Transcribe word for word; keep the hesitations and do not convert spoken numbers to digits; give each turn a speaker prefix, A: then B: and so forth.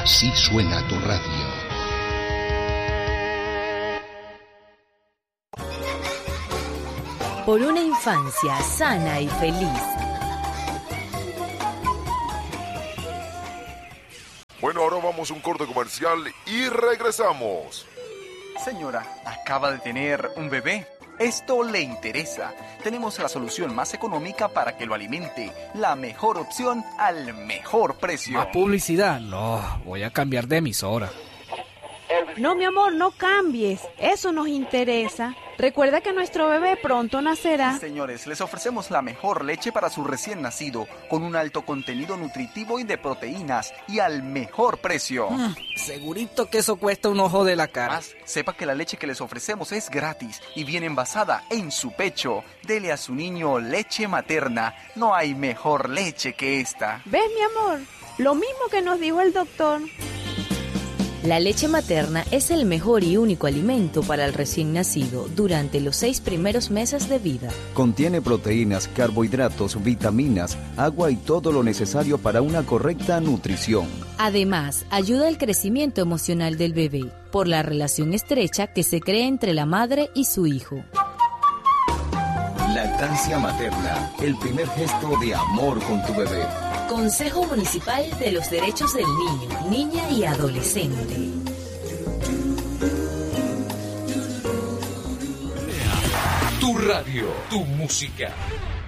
A: Así suena tu radio.
B: Por una infancia sana y feliz.
C: Bueno, ahora vamos a un corte comercial y regresamos.
D: Señora, acaba de tener un bebé. Esto le interesa. Tenemos la solución más económica para que lo alimente. La mejor opción al mejor precio.
E: ¿Más publicidad? No, voy a cambiar de emisora.
F: No, mi amor, no cambies. Eso nos interesa. Recuerda que nuestro bebé pronto nacerá.
D: Señores, les ofrecemos la mejor leche para su recién nacido, con un alto contenido nutritivo y de proteínas, y al mejor precio.
E: Mm, segurito que eso cuesta un ojo de la cara.
D: Más, sepa que la leche que les ofrecemos es gratis y viene envasada en su pecho. Dele a su niño leche materna. No hay mejor leche que esta.
F: ¿Ves, mi amor? Lo mismo que nos dijo el doctor.
B: La leche materna es el mejor y único alimento para el recién nacido durante los seis primeros meses de vida.
G: Contiene proteínas, carbohidratos, vitaminas, agua y todo lo necesario para una correcta nutrición.
B: Además, ayuda al crecimiento emocional del bebé por la relación estrecha que se crea entre la madre y su hijo.
G: Lactancia materna, el primer gesto de amor con tu bebé.
B: Consejo Municipal de los Derechos del Niño, Niña y Adolescente.
A: Tu radio, tu música.